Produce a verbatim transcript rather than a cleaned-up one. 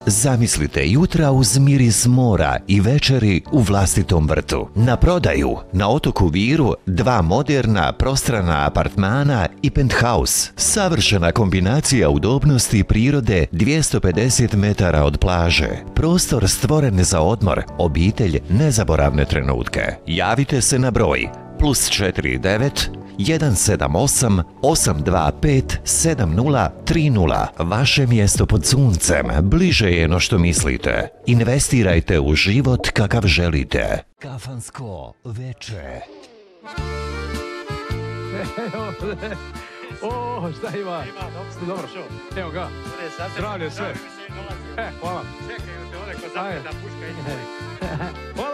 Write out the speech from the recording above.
Zamislite jutra uz miris mora i večeri u vlastitom vrtu. Na prodaju na otoku Viru dva moderna prostrana apartmana i penthouse. Savršena kombinacija udobnosti prirode dvjesto pedeset metara od plaže. Prostor stvoren za odmor, obitelj nezaboravne trenutke. Javite se na broj plus četiri devet jedan sedam osam osam dva pet sedam nula tri nula. Vaše mjesto pod suncem bliže je no što mislite. Investirajte u život kakav želite. Kafansko veče. O, šta ima? Ste dobro? Evo ga. Zdravlje sve. E, hvala. Čekaju te ovdje ko zapeta puška i